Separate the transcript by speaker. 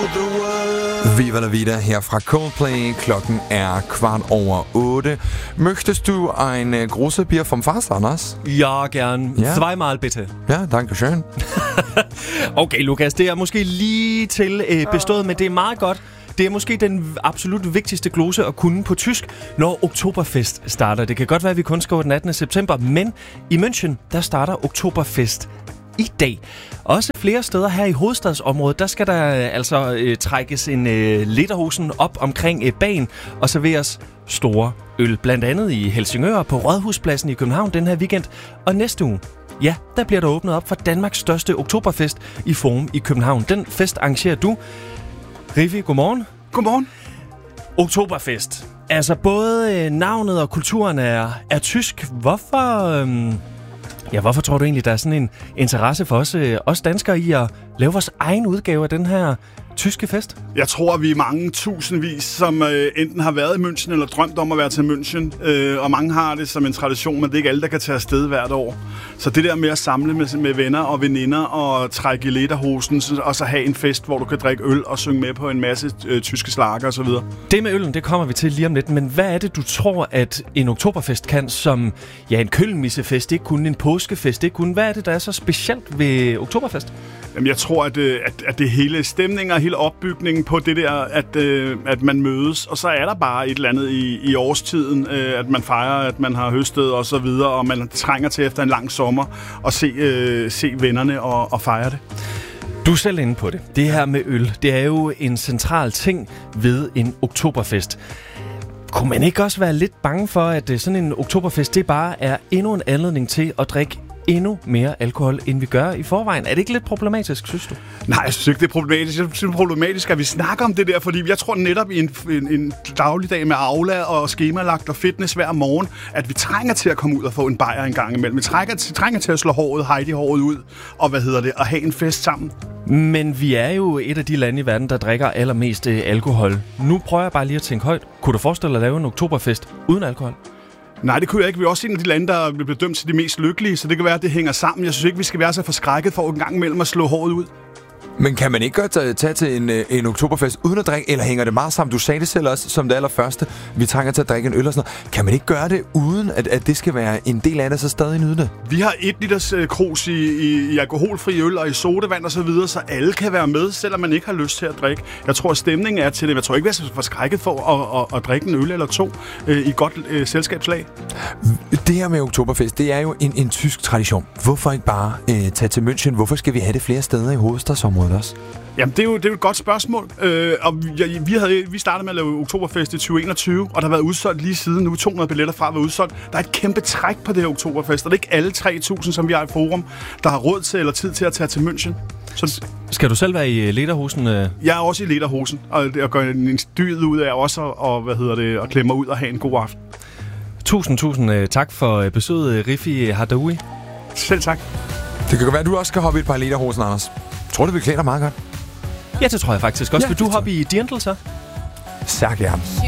Speaker 1: the world.
Speaker 2: Viva la vida her fra Coldplay. Klokken er 7:15. Möchtest du ein große Bier vom Fass, Anders?
Speaker 3: Ja, gern.
Speaker 2: Ja.
Speaker 3: Zweimal bitte.
Speaker 2: Ja, danke schön.
Speaker 3: Okay, Lukas, det er måske lige til bestået, men det er meget godt. Det er måske den absolut vigtigste glose at kunne på tysk, når Oktoberfest starter. Det kan godt være, at vi kun skriver den 18. september, men i München, der starter Oktoberfest i dag. Også flere steder her i hovedstadsområdet, der skal der altså trækkes en lederhosen op omkring bagen og serveres store øl. Blandt andet i Helsingør på Rådhuspladsen i København den her weekend. Og næste uge, ja, der bliver der åbnet op for Danmarks største oktoberfest i Forum i København. Den fest arrangerer du. Riffi, godmorgen.
Speaker 4: Godmorgen.
Speaker 3: Oktoberfest. Altså både navnet og kulturen er tysk. Hvorfor tror du egentlig, der er sådan en interesse for os danskere i at lave vores egen udgave af den her tyske fest?
Speaker 4: Jeg tror, at vi er mange tusindvis, som enten har været i München eller drømt om at være til München. Og mange har det som en tradition, men det er ikke alle, der kan tage afsted hvert år. Så det der med at samle med venner og veninder og trække i lederhosen, og så have en fest, hvor du kan drikke øl og synge med på en masse tyske slager osv.
Speaker 3: Det med øllen, det kommer vi til lige om lidt. Men hvad er det, du tror, at en oktoberfest kan, som en kølmissefest, ikke kun en påskefest, ikke kun? Hvad er det, der er så specielt ved oktoberfest?
Speaker 4: Jamen, jeg tror, at det hele stemningen og hele opbygningen på det der, at man mødes, og så er der bare et eller andet i årstiden, at man fejrer, at man har høstet og så videre, og man trænger til efter en lang sommer og se vennerne og fejre det.
Speaker 3: Du er selv inde på det. Det her med øl, det er jo en central ting ved en oktoberfest. Kunne man ikke også være lidt bange for, at sådan en oktoberfest, det bare er endnu en anledning til at drikke endnu mere alkohol, end vi gør i forvejen? Er det ikke lidt problematisk, synes du?
Speaker 4: Nej, jeg synes ikke, det er problematisk. Jeg synes, det er problematisk, at vi snakker om det der, fordi jeg tror netop i en dagligdag med aula og skemalagt og fitness hver morgen, at vi trænger til at komme ud og få en bajer en gang imellem. Vi trænger til at slå Heidi-håret ud og og have en fest sammen. Men
Speaker 3: vi er jo et af de lande i verden, der drikker allermest alkohol. Nu prøver jeg bare lige at tænke højt. Kunne du forestille dig at lave en oktoberfest uden alkohol?
Speaker 4: Nej, det kunne jeg ikke. Vi er også en af de lande, der bliver bedømt til de mest lykkelige, så det kan være, at det hænger sammen. Jeg synes ikke, vi skal være så forskrækket for en gang imellem at slå håret ud.
Speaker 2: Men kan man ikke godt tage til en oktoberfest uden at drikke, eller hænger det meget sammen? Du sagde det selv også som det allerførste. Vi trænger til at drikke en øl og sådan noget. Kan man ikke gøre det uden, at det skal være en del af det, så stadig nyde det?
Speaker 4: Vi har 1 liters krus i alkoholfri øl og i sodavand og så videre, så alle kan være med, selvom man ikke har lyst til at drikke. Jeg tror, stemningen er til det. Jeg tror ikke, vi er så forskrækket for at drikke en øl eller 2 i godt selskabslag.
Speaker 2: Det her med oktoberfest, det er jo en tysk tradition. Hvorfor ikke bare tage til München? Hvorfor skal vi have det flere steder i hovedstadsområdet også?
Speaker 4: Jamen, det er jo et godt spørgsmål. Og vi startede med at lave Oktoberfest i 2021, og der har været udsolgt lige siden. Nu 200 billetter fra at være udsolgt. Der er et kæmpe træk på det her Oktoberfest, og det er ikke alle 3.000, som vi har i Forum, der har råd til eller tid til at tage til München. Så
Speaker 3: skal du selv være i lederhosen? Jeg
Speaker 4: er også i lederhosen, og gør en dyd ud af også at klemme mig ud og have en god aften.
Speaker 3: Tusind tak for besøget, Riffi Hardaoui.
Speaker 4: Selv tak.
Speaker 2: Det kan være, at du også skal hoppe i et par lederhosen, Anders. Tror du, vi klæder dig meget godt?
Speaker 3: Ja, det tror jeg faktisk også. Vil du hoppe i dirndl så?
Speaker 2: Særlig gerne.